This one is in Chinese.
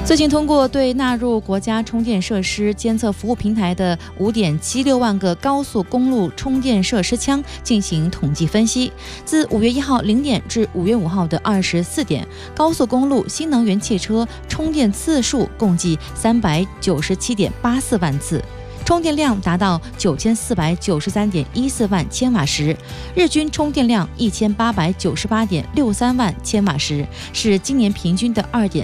最近通过对纳入国家充电设施监测服务平台的 5.76万个高速公路充电设施枪进行统计分析，自5月1号0点至5月5号的24点，高速公路新能源汽车充电次数共计397.84万次，充电量达到9493.14万千瓦时，日均充电量1898.63万千瓦时，是今年平均的